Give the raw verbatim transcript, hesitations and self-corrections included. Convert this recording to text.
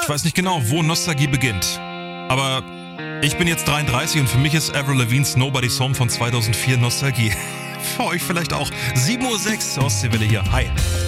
Ich weiß nicht genau, wo Nostalgie beginnt. Aber ich bin jetzt dreiunddreißig und für mich ist Avril Lavigne's Nobody's Home von zweitausendvier Nostalgie. Für euch vielleicht auch. sieben Uhr sechs, Ostseewelle hier. Hi.